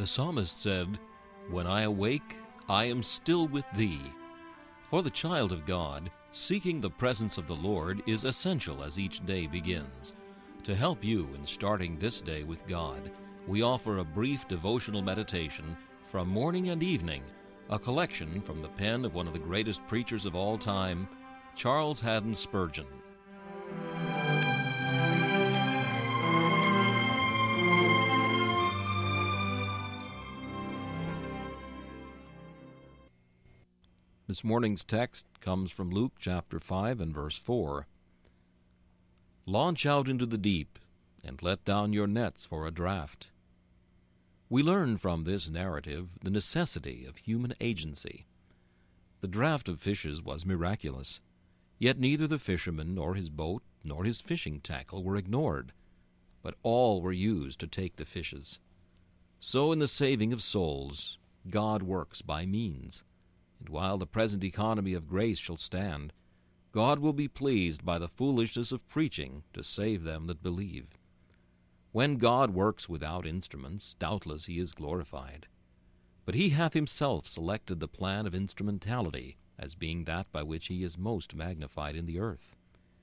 The psalmist said, "When I awake, I am still with thee." For the child of God, seeking the presence of the Lord is essential as each day begins. To help you in starting this day with God, we offer a brief devotional meditation from morning and evening, a collection from the pen of one of the greatest preachers of all time, Charles Haddon Spurgeon. This morning's text comes from Luke chapter 5 and verse 4. "Launch out into the deep, and let down your nets for a draught." We learn from this narrative the necessity of human agency. The draught of fishes was miraculous, yet neither the fisherman nor his boat nor his fishing tackle were ignored, but all were used to take the fishes. So in the saving of souls, God works by means. And while the present economy of grace shall stand, God will be pleased by the foolishness of preaching to save them that believe. When God works without instruments, doubtless he is glorified. But he hath himself selected the plan of instrumentality as being that by which he is most magnified in the earth.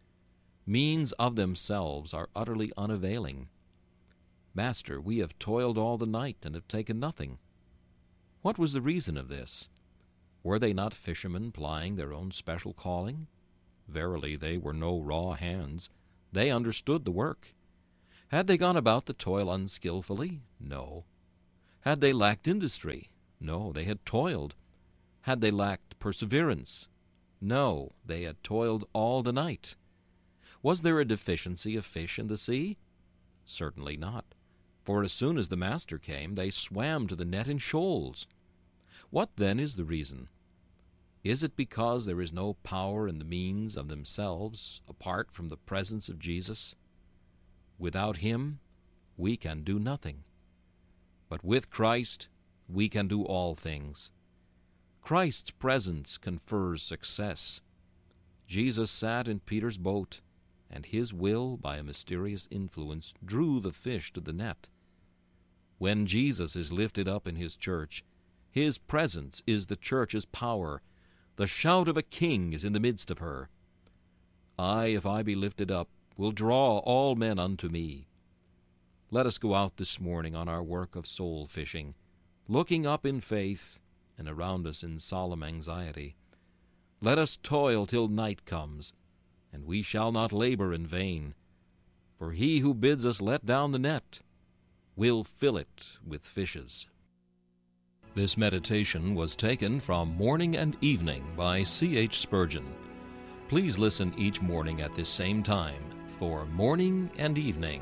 Means of themselves are utterly unavailing. "Master, we have toiled all the night and have taken nothing." What was the reason of this? Were they not fishermen plying their own special calling? Verily, they were no raw hands. They understood the work. Had they gone about the toil unskillfully? No. Had they lacked industry? No, they had toiled. Had they lacked perseverance? No, they had toiled all the night. Was there a deficiency of fish in the sea? Certainly not, for as soon as the master came, they swam to the net in shoals. What then is the reason? Is it because there is no power in the means of themselves apart from the presence of Jesus? Without him, we can do nothing. But with Christ, we can do all things. Christ's presence confers success. Jesus sat in Peter's boat, and his will, by a mysterious influence, drew the fish to the net. When Jesus is lifted up in his church, his presence is the church's power. The shout of a king is in the midst of her. "I, if I be lifted up, will draw all men unto me." Let us go out this morning on our work of soul fishing, looking up in faith and around us in solemn anxiety. Let us toil till night comes, and we shall not labor in vain, for he who bids us let down the net will fill it with fishes. This meditation was taken from Morning and Evening by C.H. Spurgeon. Please listen each morning at this same time for Morning and Evening.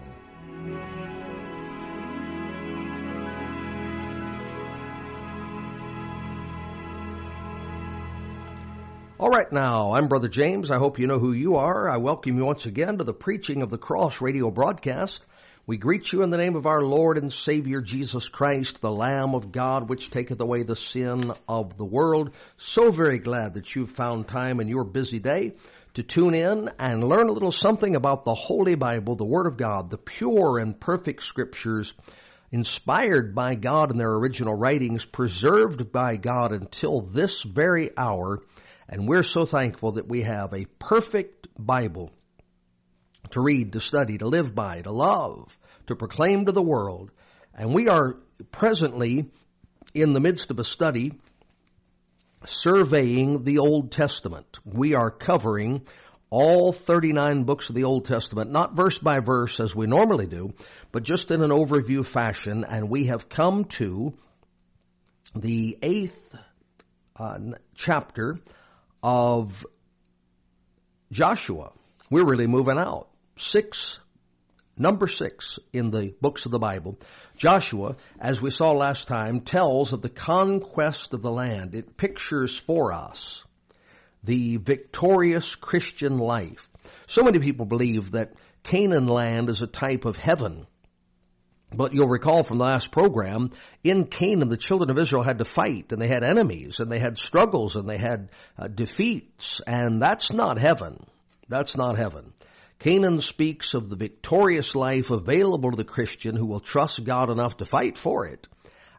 All right now, I'm Brother James. I hope you know who you are. I welcome you once again to the Preaching of the Cross radio broadcast. We greet you in the name of our Lord and Savior Jesus Christ, the Lamb of God, which taketh away the sin of the world. So very glad that you've found time in your busy day to tune in and learn a little something about the Holy Bible, the Word of God, the pure and perfect Scriptures, inspired by God in their original writings, preserved by God until this very hour. And we're so thankful that we have a perfect Bible to read, to study, to live by, to love, to proclaim to the world. And we are presently in the midst of a study surveying the Old Testament. We are covering all 39 books of the Old Testament, not verse by verse as we normally do, but just in an overview fashion. And we have come to the 8th chapter of Joshua. We're really moving out. Number 6 in the books of the Bible. Joshua, as we saw last time, tells of the conquest of the land. It pictures for us the victorious Christian life. So many people believe that Canaan land is a type of heaven. But you'll recall from the last program, in Canaan, the children of Israel had to fight, and they had enemies, and they had struggles, and they had defeats, and that's not heaven. That's not heaven. Canaan speaks of the victorious life available to the Christian who will trust God enough to fight for it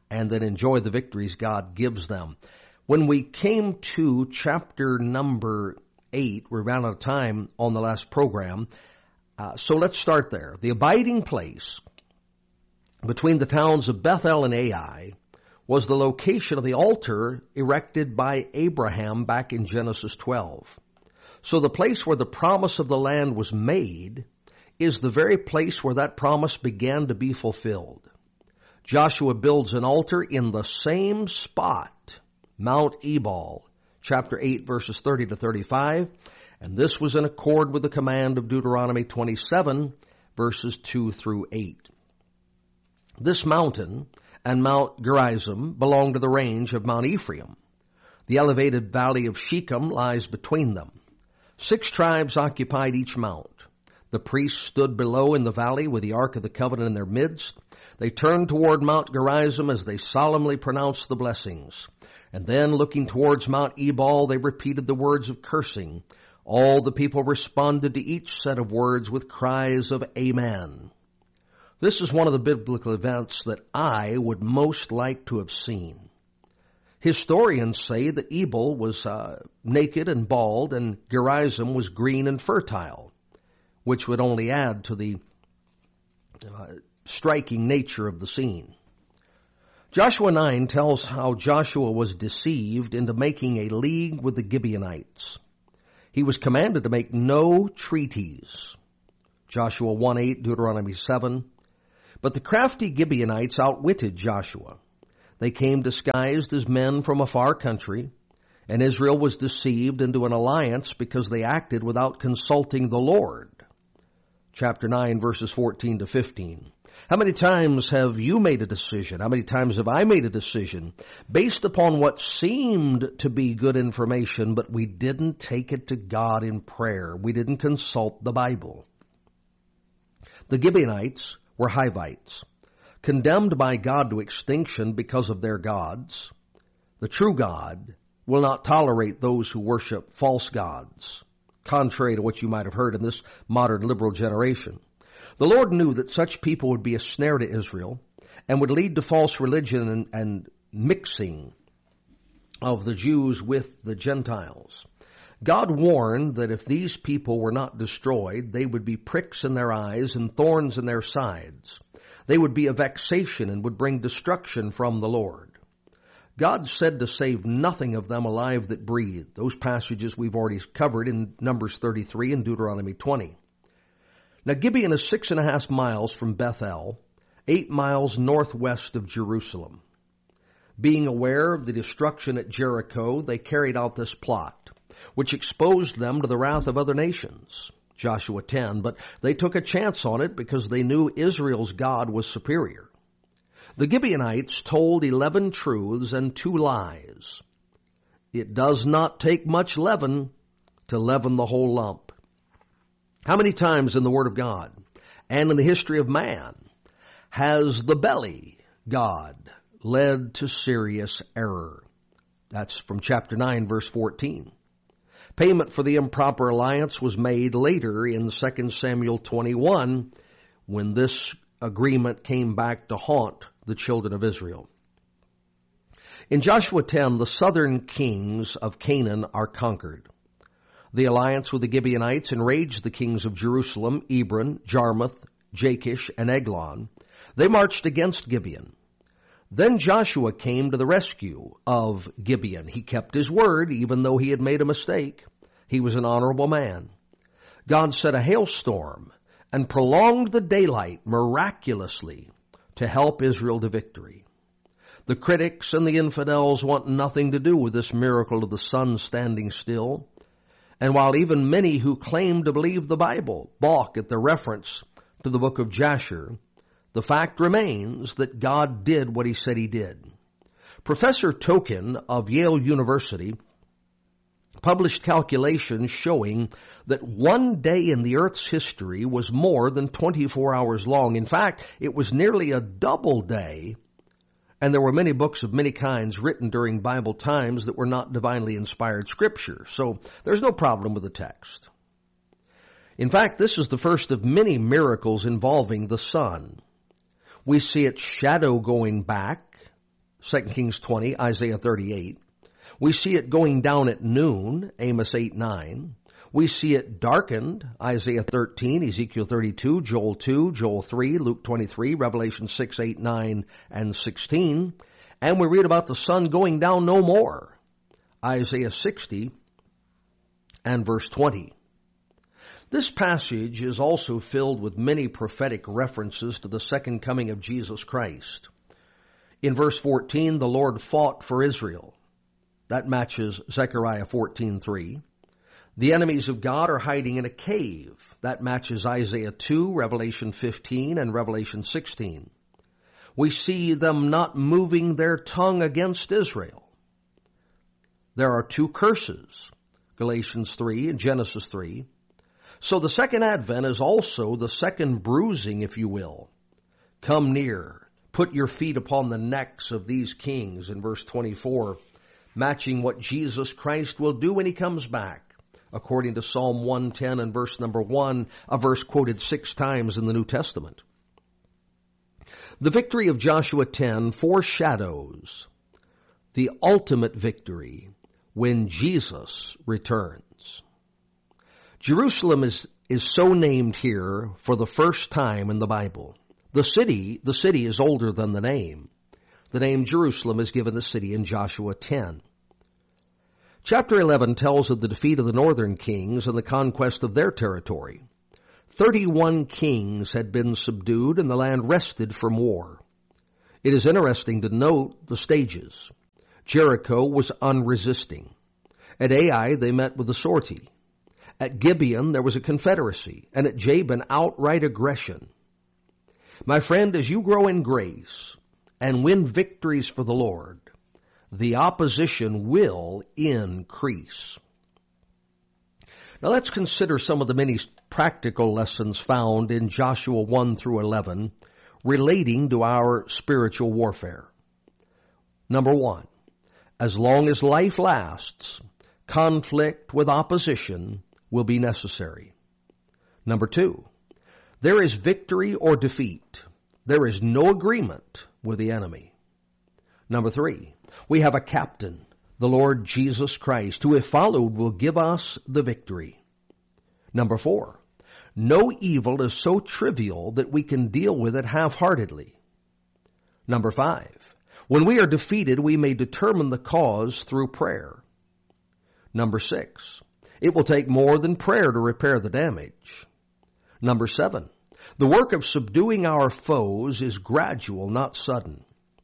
and then enjoy the victories God gives them. When we came to chapter number 8, we ran out of time on the last program, so let's start there. The abiding place between the towns of Bethel and Ai was the location of the altar erected by Abraham back in Genesis 12. So the place where the promise of the land was made is the very place where that promise began to be fulfilled. Joshua builds an altar in the same spot, Mount Ebal, chapter 8, verses 30 to 35, and this was in accord with the command of Deuteronomy 27, verses 2 through 8. This mountain and Mount Gerizim belong to the range of Mount Ephraim. The elevated valley of Shechem lies between them. 6 tribes occupied each mount. The priests stood below in the valley with the Ark of the Covenant in their midst. They turned toward Mount Gerizim as they solemnly pronounced the blessings. And then, looking towards Mount Ebal, they repeated the words of cursing. All the people responded to each set of words with cries of Amen. This is one of the biblical events that I would most like to have seen. Historians say that Ebal was naked and bald, and Gerizim was green and fertile, which would only add to the striking nature of the scene. Joshua 9 tells how Joshua was deceived into making a league with the Gibeonites. He was commanded to make no treaties. Joshua 1:8, Deuteronomy 7. But the crafty Gibeonites outwitted Joshua. They came disguised as men from a far country, and Israel was deceived into an alliance because they acted without consulting the Lord. Chapter 9, verses 14 to 15. How many times have you made a decision? How many times have I made a decision based upon what seemed to be good information, but we didn't take it to God in prayer? We didn't consult the Bible. The Gibeonites were Hivites, condemned by God to extinction because of their gods. The true God will not tolerate those who worship false gods, contrary to what you might have heard in this modern liberal generation. The Lord knew that such people would be a snare to Israel and would lead to false religion and mixing of the Jews with the Gentiles. God warned that if these people were not destroyed, they would be pricks in their eyes and thorns in their sides. They would be a vexation and would bring destruction from the Lord. God said to save nothing of them alive that breathed. Those passages we've already covered in Numbers 33 and Deuteronomy 20. Now Gibeon is 6.5 miles from Bethel, 8 miles northwest of Jerusalem. Being aware of the destruction at Jericho, they carried out this plot, which exposed them to the wrath of other nations. Joshua 10, but they took a chance on it because they knew Israel's God was superior. The Gibeonites told 11 truths and 2 lies. It does not take much leaven to leaven the whole lump. How many times in the Word of God and in the history of man has the belly God led to serious error? That's from chapter 9, verse 14. Payment for the improper alliance was made later in 2 Samuel 21 when this agreement came back to haunt the children of Israel. In Joshua 10, the southern kings of Canaan are conquered. The alliance with the Gibeonites enraged the kings of Jerusalem, Ebron, Jarmuth, Jachish, and Eglon. They marched against Gibeon. Then Joshua came to the rescue of Gibeon. He kept his word, even though he had made a mistake. He was an honorable man. God sent a hailstorm and prolonged the daylight miraculously to help Israel to victory. The critics and the infidels want nothing to do with this miracle of the sun standing still. And while even many who claim to believe the Bible balk at the reference to the book of Jasher, the fact remains that God did what he said he did. Professor Tokin of Yale University published calculations showing that one day in the earth's history was more than 24 hours long. In fact, it was nearly a double day. And there were many books of many kinds written during Bible times that were not divinely inspired scripture. So there's no problem with the text. In fact, this is the first of many miracles involving the sun. We see its shadow going back 2 Kings 20, Isaiah 38. We see it going down at noon, Amos 8:9. We see it darkened, Isaiah 13, Ezekiel 32, Joel 2, Joel 3, Luke 23, Revelation 6, 8, 9, and 16. And we read about the sun going down no more, Isaiah 60 and verse 20. This passage is also filled with many prophetic references to the second coming of Jesus Christ. In verse 14, the Lord fought for Israel. That matches Zechariah 14:3. The enemies of God are hiding in a cave. That matches Isaiah 2, Revelation 15, and Revelation 16. We see them not moving their tongue against Israel. There are two curses, Galatians 3 and Genesis 3. So the second advent is also the second bruising, if you will. Come near, put your feet upon the necks of these kings, in verse 24, matching what Jesus Christ will do when he comes back, according to Psalm 110 and verse number 1, a verse quoted 6 times in the New Testament. The victory of Joshua 10 foreshadows the ultimate victory when Jesus returns. Jerusalem is so named here for the first time in the Bible. The city is older than the name. The name Jerusalem is given the city in Joshua 10. Chapter 11 tells of the defeat of the northern kings and the conquest of their territory. 31 kings had been subdued and the land rested from war. It is interesting to note the stages. Jericho was unresisting. At Ai, they met with a sortie. At Gibeon, there was a confederacy, and at Jabin, outright aggression. My friend, as you grow in grace and win victories for the Lord, the opposition will increase. Now let's consider some of the many practical lessons found in Joshua 1 through 11 relating to our spiritual warfare. Number 1, as long as life lasts, conflict with opposition will be necessary. Number 2, there is victory or defeat. There is no agreement with the enemy. Number 3, we have a captain, the Lord Jesus Christ, who if followed will give us the victory. Number 4, no evil is so trivial that we can deal with it half-heartedly. Number 5, when we are defeated, we may determine the cause through prayer. Number 6, it will take more than prayer to repair the damage. Number 7, the work of subduing our foes is gradual, not sudden.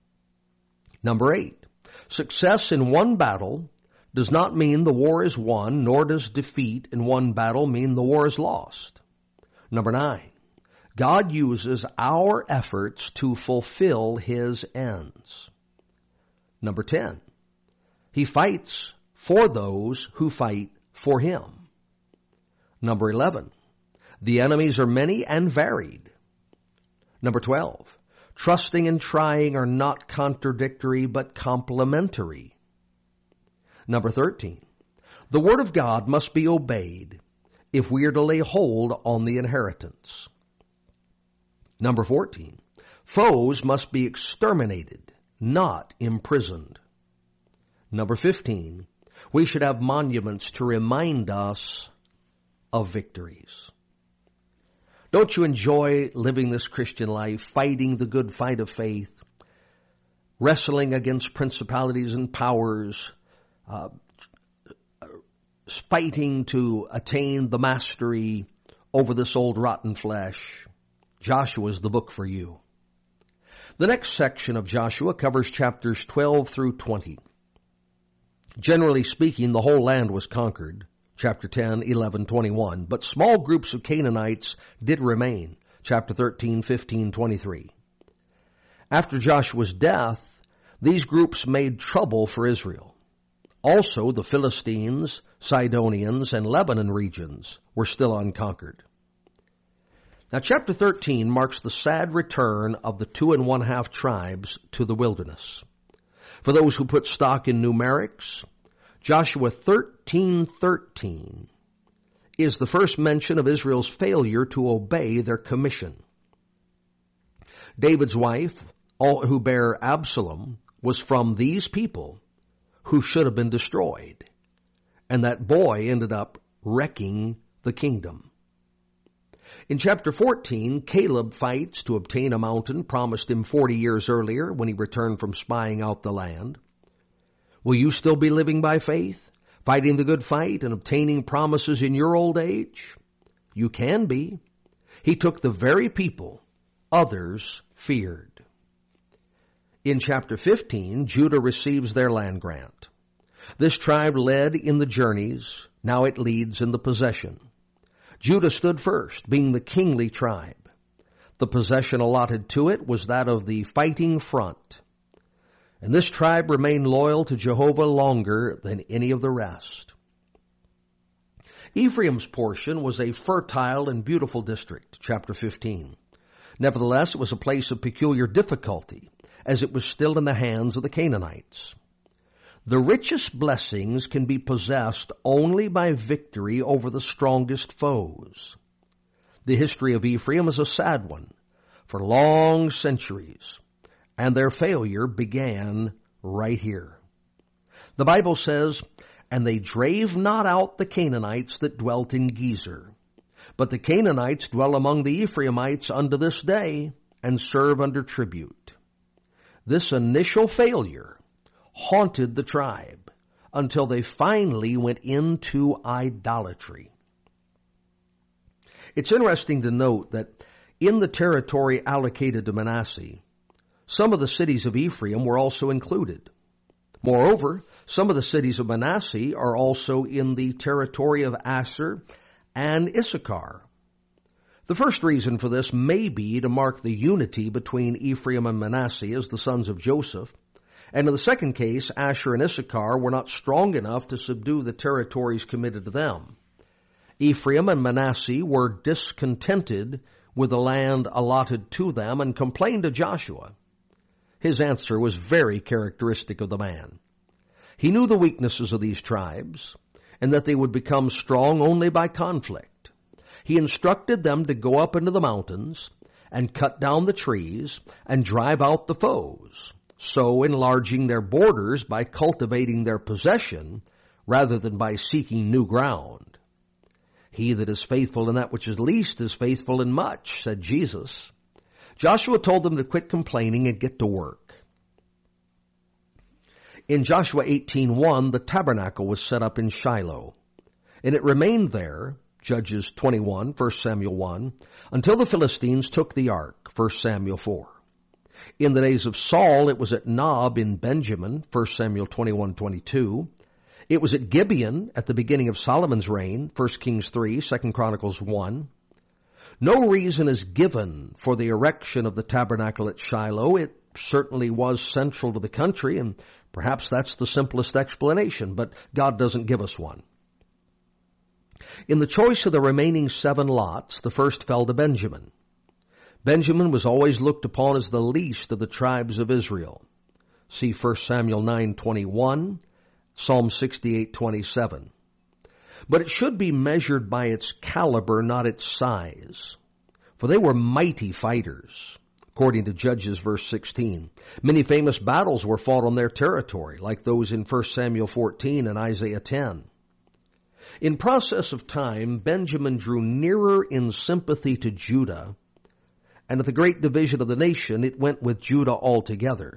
Number 8, success in one battle does not mean the war is won, nor does defeat in one battle mean the war is lost. Number 9, God uses our efforts to fulfill his ends. Number 10, he fights for those who fight for him. Number 11, the enemies are many and varied. Number 12, trusting and trying are not contradictory but complementary. Number 13, the word of God must be obeyed if we are to lay hold on the inheritance. Number 14, foes must be exterminated, not imprisoned. Number 15, we should have monuments to remind us of victories. Don't you enjoy living this Christian life, fighting the good fight of faith, wrestling against principalities and powers, fighting to attain the mastery over this old rotten flesh? Joshua is the book for you. The next section of Joshua covers chapters 12 through 20. Generally speaking, the whole land was conquered, chapter 10, 11, 21, but small groups of Canaanites did remain, chapter 13, 15, 23. After Joshua's death, these groups made trouble for Israel. Also, the Philistines, Sidonians, and Lebanon regions were still unconquered. Now, chapter 13 marks the sad return of the 2 1/2 tribes to the wilderness. For those who put stock in numerics, Joshua 13:13 is the first mention of Israel's failure to obey their commission. David's wife, who bare Absalom, was from these people who should have been destroyed. And that boy ended up wrecking the kingdom. In chapter 14, Caleb fights to obtain a mountain promised him 40 years earlier when he returned from spying out the land. Will you still be living by faith, fighting the good fight and obtaining promises in your old age? You can be. He took the very people others feared. In chapter 15, Judah receives their land grant. This tribe led in the journeys. Now it leads in the possession. Judah stood first, being the kingly tribe. The possession allotted to it was that of the fighting front. And this tribe remained loyal to Jehovah longer than any of the rest. Ephraim's portion was a fertile and beautiful district, chapter 15. Nevertheless, it was a place of peculiar difficulty, as it was still in the hands of the Canaanites. The richest blessings can be possessed only by victory over the strongest foes. The history of Ephraim is a sad one for long centuries, and their failure began right here. The Bible says, "And they drave not out the Canaanites that dwelt in Gezer. But the Canaanites dwell among the Ephraimites unto this day, and serve under tribute." This initial failure haunted the tribe until they finally went into idolatry. It's interesting to note that in the territory allocated to Manasseh, some of the cities of Ephraim were also included. Moreover, some of the cities of Manasseh are also in the territory of Asher and Issachar. The first reason for this may be to mark the unity between Ephraim and Manasseh as the sons of Joseph. And in the second case, Asher and Issachar were not strong enough to subdue the territories committed to them. Ephraim and Manasseh were discontented with the land allotted to them and complained to Joshua. His answer was very characteristic of the man. He knew the weaknesses of these tribes and that they would become strong only by conflict. He instructed them to go up into the mountains and cut down the trees and drive out the foes, so enlarging their borders by cultivating their possession rather than by seeking new ground. "He that is faithful in that which is least is faithful in much," said Jesus. Joshua told them to quit complaining and get to work. In Joshua 18:1, the tabernacle was set up in Shiloh, and it remained there, Judges 21, 1 Samuel 1, until the Philistines took the ark, 1 Samuel 4. In the days of Saul, it was at Nob in Benjamin, 1 Samuel 21:22. It was at Gibeon at the beginning of Solomon's reign, 1 Kings 3, 2 Chronicles 1. No reason is given for the erection of the tabernacle at Shiloh. It certainly was central to the country, and perhaps that's the simplest explanation, but God doesn't give us one. In the choice of the remaining 7 lots, the first fell to Benjamin. Benjamin was always looked upon as the least of the tribes of Israel. See 1 Samuel 9:21, Psalm 68:27. But it should be measured by its caliber, not its size. For they were mighty fighters, according to Judges verse 16. Many famous battles were fought on their territory, like those in 1 Samuel 14 and Isaiah 10. In process of time, Benjamin drew nearer in sympathy to Judah, and at the great division of the nation, it went with Judah altogether.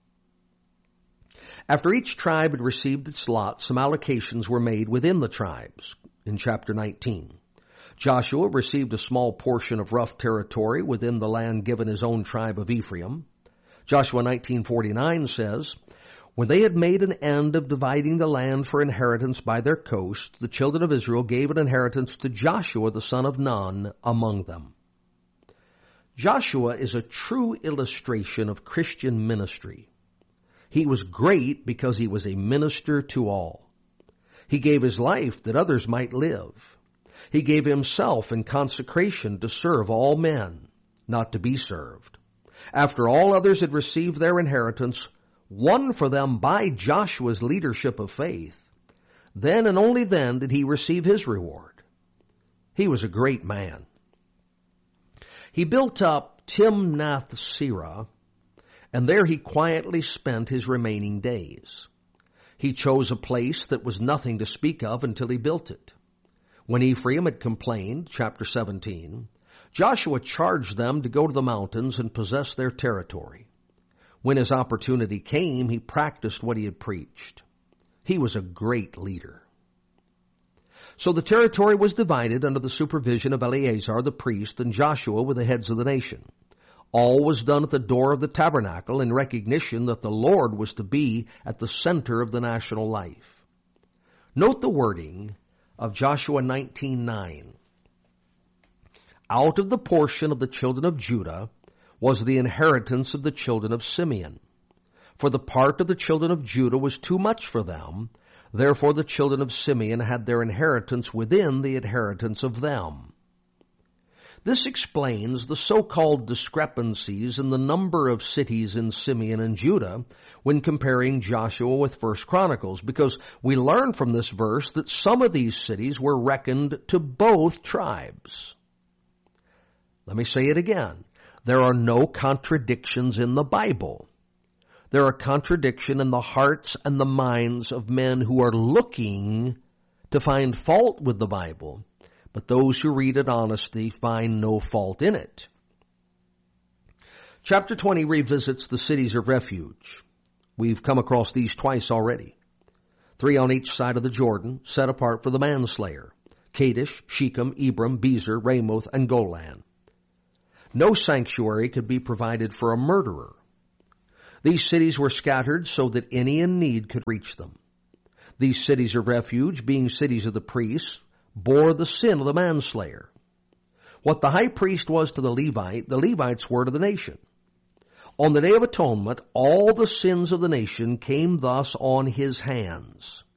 After each tribe had received its lot, some allocations were made within the tribes in chapter 19. Joshua received a small portion of rough territory within the land given his own tribe of Ephraim. Joshua 19:49 says, "When they had made an end of dividing the land for inheritance by their coast, the children of Israel gave an inheritance to Joshua the son of Nun among them." Joshua is a true illustration of Christian ministry. He was great because he was a minister to all. He gave his life that others might live. He gave himself in consecration to serve all men, not to be served. After all others had received their inheritance, won for them by Joshua's leadership of faith, then and only then did he receive his reward. He was a great man. He built up Timnath-Serah and there he quietly spent his remaining days. He chose a place that was nothing to speak of until he built it. When Ephraim had complained, chapter 17, Joshua charged them to go to the mountains and possess their territory. When his opportunity came, he practiced what he had preached. He was a great leader. So the territory was divided under the supervision of Eleazar the priest and Joshua with the heads of the nation. All was done at the door of the tabernacle in recognition that the Lord was to be at the center of the national life. Note the wording of Joshua 19:9. Out of the portion of the children of Judah was the inheritance of the children of Simeon. For the part of the children of Judah was too much for them, therefore the children of Simeon had their inheritance within the inheritance of them. This explains the so-called discrepancies in the number of cities in Simeon and Judah when comparing Joshua with 1 Chronicles, because we learn from this verse that some of these cities were reckoned to both tribes. Let me say it again. There are no contradictions in the Bible. There are contradictions in the hearts and the minds of men who are looking to find fault with the Bible, but those who read it honestly find no fault in it. Chapter 20 revisits the cities of refuge. We've come across these twice already. 3 on each side of the Jordan, set apart for the manslayer: Kadesh, Shechem, Ebram, Bezer, Ramoth, and Golan. No sanctuary could be provided for a murderer. These cities were scattered so that any in need could reach them. These cities of refuge, being cities of the priests, bore the sin of the manslayer. What the high priest was to the Levites were to the nation. On the Day of Atonement, all the sins of the nation came thus on his hands.